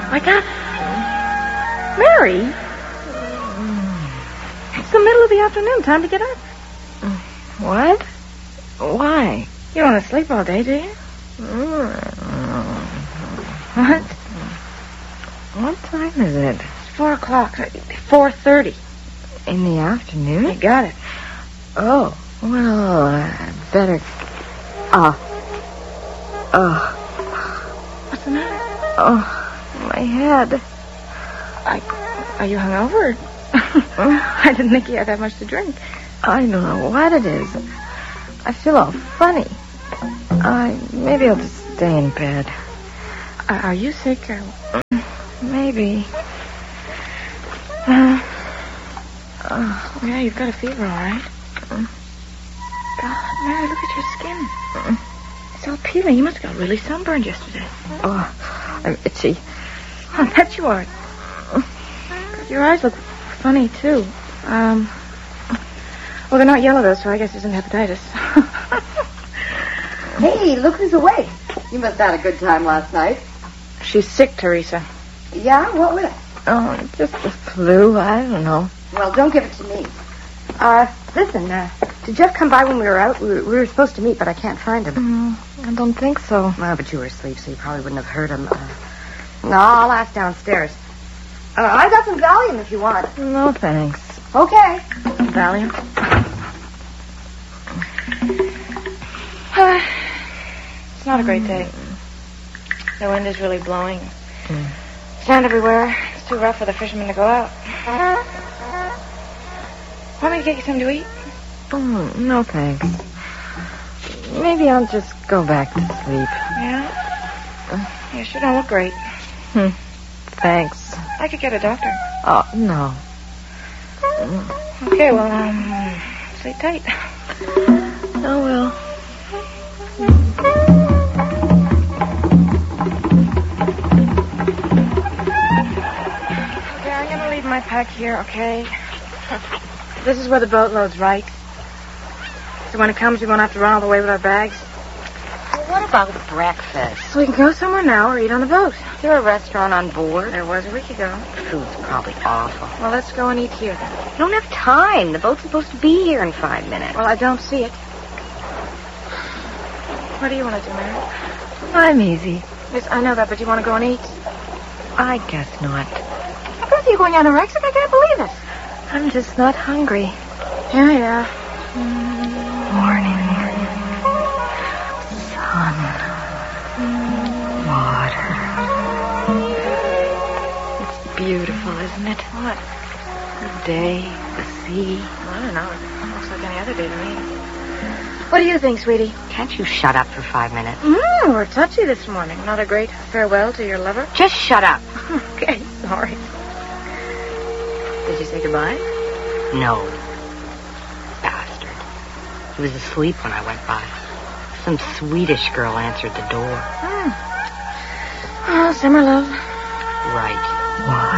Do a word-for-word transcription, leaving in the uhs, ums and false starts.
I got... Mary? It's the middle of the afternoon. Time to get up. What? Why? You don't want to sleep all day, do you? What? What time is it? It's four o'clock. Four thirty. In the afternoon? You got it. Oh, well, I better... Ah. Uh, oh. What's the matter? Oh, my head. I, are you hungover? I didn't think you had that much to drink. I don't know what it is. I feel all funny. I maybe I'll just stay in bed. Uh, are you sick or... Maybe. Uh, oh, yeah, you've got a fever, all right. God, Mary, look at your skin. It's all peeling. You must have got really sunburned yesterday. Oh, I'm itchy. I bet you are. Your eyes look funny, too. Um, well, they're not yellow, though, so I guess it's an hepatitis. Hey, look who's awake. You must have had a good time last night. She's sick, Teresa. Yeah? What with it? Oh, just the flu. I don't know. Well, don't give it to me. Uh, listen, uh, did Jeff come by when we were out? We were, we were supposed to meet, but I can't find him. Mm, I don't think so. Well, but you were asleep, so you probably wouldn't have heard him. Uh, no, I'll ask downstairs. Uh, I got some Valium if you want. No, thanks. Okay. Valium? Uh, it's not a great day. The wind is really blowing. Mm. Sand everywhere. It's too rough for the fishermen to go out. Want me to get you something to eat? Oh, no, thanks. Maybe I'll just go back to sleep. Yeah? You sure don't look great. Hmm. Thanks. I could get a doctor. Oh, no. Okay, well, um, sleep tight. Oh, well. Okay, I'm going to leave my pack here, okay? This is where the boat loads, right? So when it comes, we won't have to run all the way with our bags. Well, what about breakfast? So we can go somewhere now or eat on the boat. Is there a restaurant on board? There was a week ago. The food's probably awful. Well, let's go and eat here then. You don't have time. The boat's supposed to be here in five minutes. Well, I don't see it. What do you want to do, Mary? I'm easy. Yes, I know that, but do you want to go and eat? I guess not. How come you're going anorexic? I can't believe it. I'm just not hungry. Yeah, yeah. Morning. Sun. Water. It's beautiful, isn't it? What? The day, the sea. I don't know. It looks like any other day to me. What do you think, sweetie? Can't you shut up for five minutes? Mm, we're touchy this morning. Not a great farewell to your lover? Just shut up. Okay, sorry. Did you say goodbye? No. Bastard. He was asleep when I went by. Some Swedish girl answered the door. Hmm. Oh, summer love. Right. What?